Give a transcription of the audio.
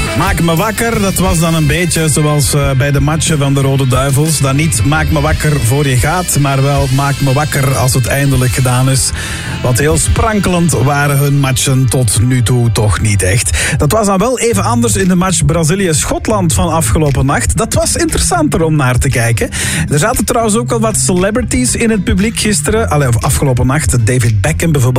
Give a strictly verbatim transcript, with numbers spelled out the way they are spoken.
Maak me wakker, dat was dan een beetje zoals uh, bij de matchen van de Rode Duivels. Dan niet maak me wakker voor je gaat, maar wel maak me wakker als het eindelijk gedaan is. Want heel sprankelend waren hun matchen tot nu toe toch niet echt. Dat was dan wel even anders in de match Brazilië-Schotland van afgelopen nacht. Dat was interessanter om naar te kijken. Er zaten trouwens ook al wat celebrities in het publiek gisteren. Allee, of afgelopen nacht, David Beckham bijvoorbeeld.